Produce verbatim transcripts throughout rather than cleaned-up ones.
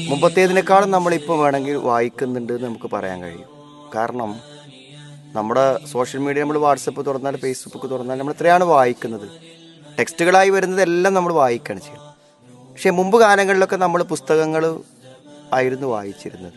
മുമ്പത്തേതിനേക്കാളും നമ്മളിപ്പോൾ വേണമെങ്കിൽ വായിക്കുന്നുണ്ട് എന്ന് നമുക്ക് പറയാൻ കഴിയും. കാരണം നമ്മുടെ സോഷ്യൽ മീഡിയ, നമ്മൾ വാട്സപ്പ് തുറന്നാൽ, ഫേസ്ബുക്ക് തുറന്നാൽ നമ്മൾ എത്രയാണ് വായിക്കുന്നത്. ടെക്സ്റ്റുകളായി വരുന്നതെല്ലാം നമ്മൾ വായിക്കുകയാണ് ചെയ്യുന്നത്. പക്ഷേ മുമ്പ് കാലങ്ങളിലൊക്കെ നമ്മൾ പുസ്തകങ്ങൾ ആയിരുന്നു വായിച്ചിരുന്നത്.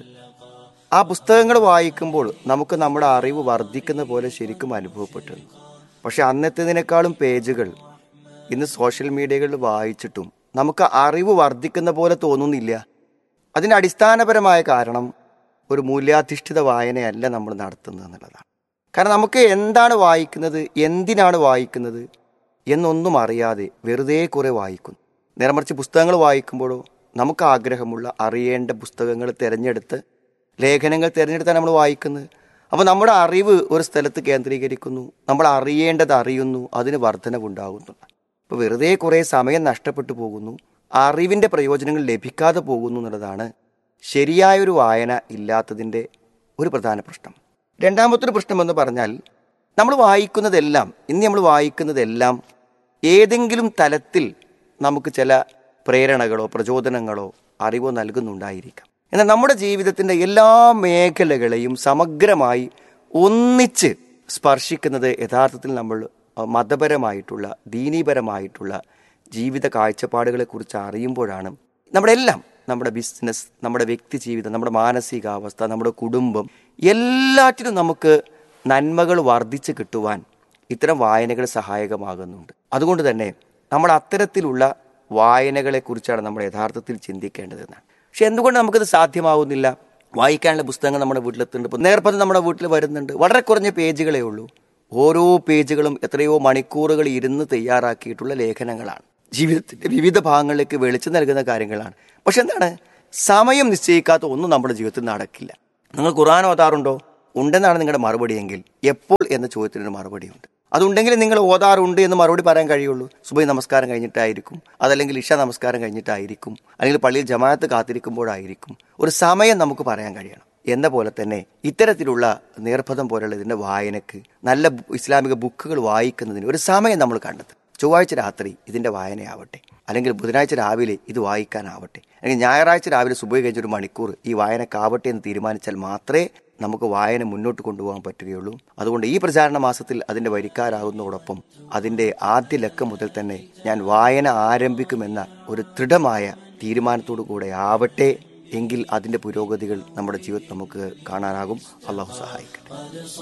ആ പുസ്തകങ്ങൾ വായിക്കുമ്പോൾ നമുക്ക് നമ്മുടെ അറിവ് വർദ്ധിക്കുന്ന പോലെ ശരിക്കും അനുഭവപ്പെട്ടിരുന്നു. പക്ഷെ അന്നത്തേതിനേക്കാളും പേജുകൾ ഇന്ന് സോഷ്യൽ മീഡിയകളിൽ വായിച്ചിട്ടും നമുക്ക് അറിവ് വർദ്ധിക്കുന്ന പോലെ തോന്നുന്നില്ല. അതിൻ്റെ അടിസ്ഥാനപരമായ കാരണം ഒരു മൂല്യാധിഷ്ഠിത വായനയല്ല നമ്മൾ നടത്തുന്നത് എന്നുള്ളതാണ്. കാരണം നമുക്ക് എന്താണ് വായിക്കുന്നത്, എന്തിനാണ് വായിക്കുന്നത് എന്നൊന്നും അറിയാതെ വെറുതെ കുറെ വായിക്കുന്നു. നേരെമറിച്ച് പുസ്തകങ്ങൾ വായിക്കുമ്പോഴോ നമുക്ക് ആഗ്രഹമുള്ള അറിയേണ്ട പുസ്തകങ്ങൾ തിരഞ്ഞെടുത്ത്, ലേഖനങ്ങൾ തിരഞ്ഞെടുത്താണ് നമ്മൾ വായിക്കുന്നത്. അപ്പോൾ നമ്മുടെ അറിവ് ഒരു സ്ഥലത്ത് കേന്ദ്രീകരിക്കുന്നു, നമ്മൾ അറിയേണ്ടത് അറിയുന്നു, അതിന് വർധനവുണ്ടാകുന്നു. അപ്പോൾ വെറുതെ കുറേ സമയം നഷ്ടപ്പെട്ടു പോകുന്നു, അറിവിൻ്റെ പ്രയോജനങ്ങൾ ലഭിക്കാതെ പോകുന്നു എന്നുള്ളതാണ് ശരിയായൊരു വായന ഇല്ലാത്തതിൻ്റെ ഒരു പ്രധാന പ്രശ്നം. രണ്ടാമത്തൊരു പ്രശ്നം എന്ന് പറഞ്ഞാൽ, നമ്മൾ വായിക്കുന്നതെല്ലാം ഇന്ന് നമ്മൾ വായിക്കുന്നതെല്ലാം ഏതെങ്കിലും തലത്തിൽ നമുക്ക് ചില പ്രേരണകളോ പ്രചോദനങ്ങളോ അറിവോ നൽകുന്നുണ്ടായിരിക്കാം. എന്നാൽ നമ്മുടെ ജീവിതത്തിൻ്റെ എല്ലാ മേഖലകളെയും സമഗ്രമായി ഒന്നിച്ച് സ്പർശിക്കുന്നത് യഥാർത്ഥത്തിൽ നമ്മൾ മതപരമായിട്ടുള്ള, ദീനീപരമായിട്ടുള്ള ജീവിത കാഴ്ചപ്പാടുകളെക്കുറിച്ച് അറിയുമ്പോഴാണ്. നമ്മുടെ എല്ലാം, നമ്മുടെ ബിസിനസ്, നമ്മുടെ വ്യക്തി ജീവിതം, നമ്മുടെ മാനസികാവസ്ഥ, നമ്മുടെ കുടുംബം, എല്ലാറ്റിനും നമുക്ക് നന്മകൾ വർദ്ധിച്ച് കിട്ടുവാൻ ഇത്തരം വായനകൾ സഹായകമാകുന്നുണ്ട്. അതുകൊണ്ട് തന്നെ നമ്മൾ അത്തരത്തിലുള്ള വായനകളെക്കുറിച്ചാണ് നമ്മൾ യഥാർത്ഥത്തിൽ ചിന്തിക്കേണ്ടതെന്നാണ്. പക്ഷെ എന്തുകൊണ്ട് നമുക്കത് സാധ്യമാവുന്നില്ല? വായിക്കാനുള്ള പുസ്തകങ്ങൾ നമ്മുടെ വീട്ടിലെത്തുന്നുണ്ട്. ഇപ്പോൾ നേർപ്പത് നമ്മുടെ വീട്ടിൽ വരുന്നുണ്ട്. വളരെ കുറഞ്ഞ പേജുകളേ ഉള്ളൂ. ഓരോ പേജുകളും എത്രയോ മണിക്കൂറുകൾ ഇരുന്ന് തയ്യാറാക്കിയിട്ടുള്ള ലേഖനങ്ങളാണ്. ജീവിതത്തിൻ്റെ വിവിധ ഭാഗങ്ങളിലേക്ക് വെളിച്ചം നൽകുന്ന കാര്യങ്ങളാണ്. പക്ഷെ എന്താണ്, സമയം നിശ്ചയിക്കാത്ത ഒന്നും നമ്മുടെ ജീവിതത്തിൽ നടക്കില്ല. നിങ്ങൾ ഖുർആൻ ഓതാറുണ്ടോ? ഉണ്ടെന്നാണ് നിങ്ങളുടെ മറുപടിയെങ്കിൽ എപ്പോൾ എന്ന ചോദ്യത്തിനൊരു മറുപടിയുണ്ട്. അതുണ്ടെങ്കിൽ നിങ്ങൾ ഓതാറുണ്ട് എന്ന് മറുപടി പറയാൻ കഴിയുള്ളൂ. സുബഹി നമസ്കാരം കഴിഞ്ഞിട്ടായിരിക്കും, അതല്ലെങ്കിൽ ഇഷ നമസ്കാരം കഴിഞ്ഞിട്ടായിരിക്കും, അല്ലെങ്കിൽ പള്ളിയിൽ ജമാഅത്ത് കാത്തിരിക്കുമ്പോഴായിരിക്കും. ഒരു സമയം നമുക്ക് പറയാൻ കഴിയണം. എന്ന പോലെ തന്നെ ഇത്തരത്തിലുള്ള നേർപ്പദം പോലുള്ള ഇതിൻ്റെ വായനക്ക്, നല്ല ഇസ്ലാമിക ബുക്കുകൾ വായിക്കുന്നതിന് ഒരു സമയം നമ്മൾ കണ്ടെത്തും. ചൊവ്വാഴ്ച രാത്രി ഇതിൻ്റെ വായനയാവട്ടെ, അല്ലെങ്കിൽ ബുധനാഴ്ച രാവിലെ ഇത് വായിക്കാനാവട്ടെ, അല്ലെങ്കിൽ ഞായറാഴ്ച രാവിലെ സുബഹി കഴിഞ്ഞൊരു മണിക്കൂർ ഈ വായനക്കാവട്ടെ എന്ന് തീരുമാനിച്ചാൽ മാത്രമേ നമുക്ക് വായന മുന്നോട്ട് കൊണ്ടുപോകാൻ പറ്റുകയുള്ളൂ. അതുകൊണ്ട് ഈ പ്രചാരണ മാസത്തിൽ അതിൻ്റെ വരിക്കാരാകുന്നതോടൊപ്പം അതിൻ്റെ ആദ്യ ലക്കം മുതൽ തന്നെ ഞാൻ വായന ആരംഭിക്കുമെന്ന ഒരു ദൃഢമായ തീരുമാനത്തോടു കൂടെ ആവട്ടെ. എങ്കിൽ അതിൻ്റെ പുരോഗതികൾ നമ്മുടെ ജീവിതത്തിൽ നമുക്ക് കാണാനാകും. അള്ളാഹു സഹായിക്കട്ടെ.